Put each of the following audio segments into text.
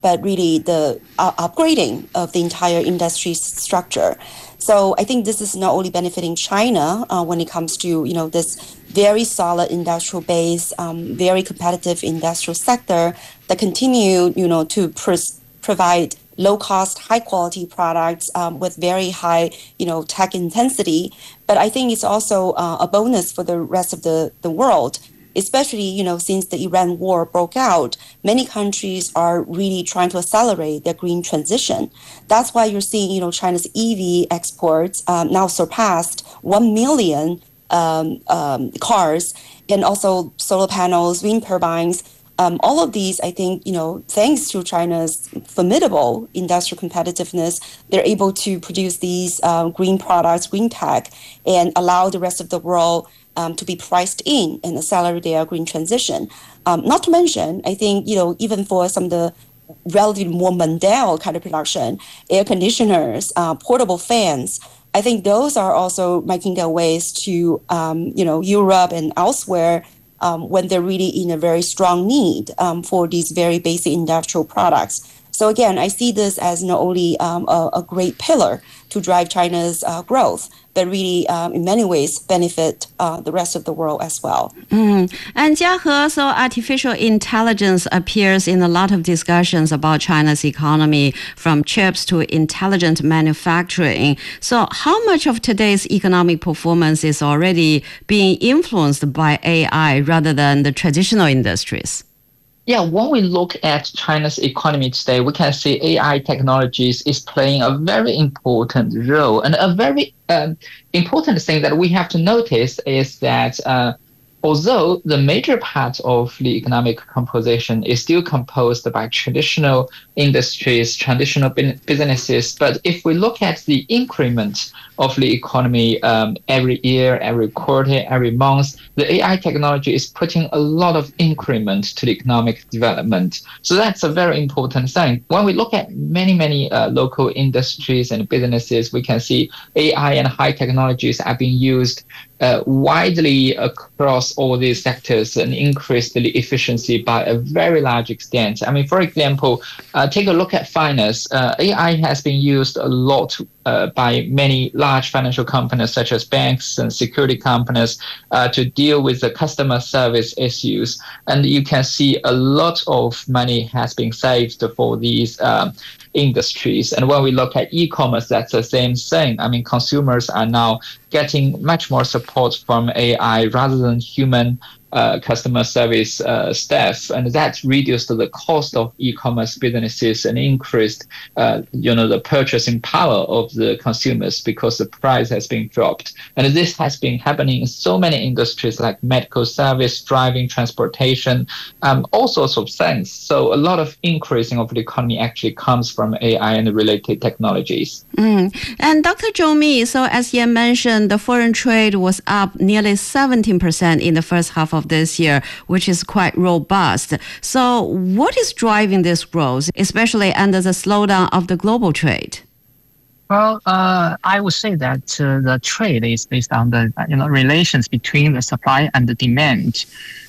but really the upgrading of the entire industry structure. So I think this is not only benefiting China when it comes to this very solid industrial base, very competitive industrial sector that continue to provide low cost, high quality products with very high tech intensity. But I think it's also a bonus for the rest of the world. Especially, since the Iran war broke out, many countries are really trying to accelerate their green transition. That's why you're seeing, China's EV exports now surpassed 1 million cars, and also solar panels, wind turbines. All of these, I think, thanks to China's formidable industrial competitiveness, they're able to produce these green products, green tech, and allow the rest of the world to be priced in and accelerate their green transition. Not to mention, I think, even for some of the relatively more mundane kind of production, air conditioners, portable fans, I think those are also making their ways to, Europe and elsewhere when they're really in a very strong need for these very basic industrial products. So again, I see this as not only a great pillar to drive China's growth, but really in many ways benefit the rest of the world as well. And Jiahe, so artificial intelligence appears in a lot of discussions about China's economy, from chips to intelligent manufacturing. So how much of today's economic performance is already being influenced by AI rather than the traditional industries? Yeah, when we look at China's economy today, we can see AI technologies is playing a very important role. And a very important thing that we have to notice is that although the major part of the economic composition is still composed by traditional industries, traditional businesses, but if we look at the increment of the economy every year, every quarter, every month, the AI technology is putting a lot of increment to the economic development. So that's a very important thing. When we look at many local industries and businesses, we can see AI and high technologies are being used widely across all these sectors and increase the efficiency by a very large extent. I mean, for example, take a look at finance. AI has been used a lot by many large financial companies such as banks and security companies to deal with the customer service issues. And you can see a lot of money has been saved for these industries. And when we look at e-commerce, that's the same thing. I mean, consumers are now getting much more support from AI rather than human customer service staff, and that reduced the cost of e-commerce businesses and increased the purchasing power of the consumers because the price has been dropped. And this has been happening in so many industries like medical service, driving, transportation, all sorts of things. So a lot of increasing of the economy actually comes from AI and related technologies. And Dr. Zhou Mi, so as you mentioned, the foreign trade was up nearly 17% in the first half of this year, which is quite robust. So what is driving this growth, especially under the slowdown of the global trade? Well, I would say that the trade is based on the relations between the supply and the demand.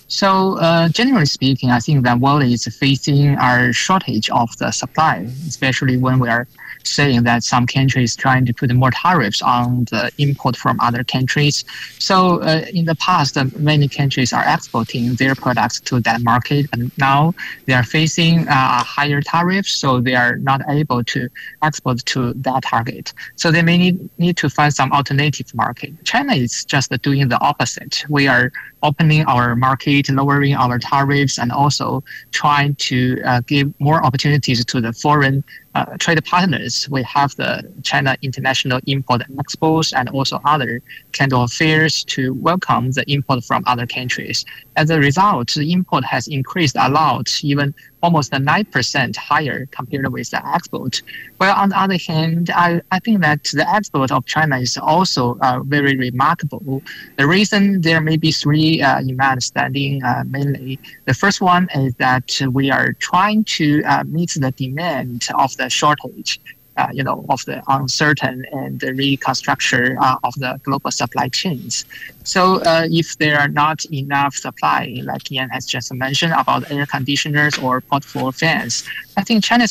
So generally speaking, I think that world is facing a shortage of the supply, especially when we are saying that some countries trying to put more tariffs on the import from other countries. So in the past, many countries are exporting their products to that market, and now they are facing higher tariffs, so they are not able to export to that target. So they may need to find some alternative market. China is just doing the opposite. We are opening our market, lowering our tariffs, and also trying to give more opportunities to the foreign trade partners. We have the China International Import and Expos and also other kind of fairs to welcome the import from other countries. As a result, the import has increased a lot, even almost 9% higher compared with the export. Well, on the other hand, I think that the export of China is also very remarkable. The reason there may be three, in my understanding, mainly. The first one is that we are trying to meet the demand of the shortage. of the uncertain and the reconstruction of the global supply chains. So if there are not enough supply, like Ian has just mentioned about air conditioners or portable fans, I think China's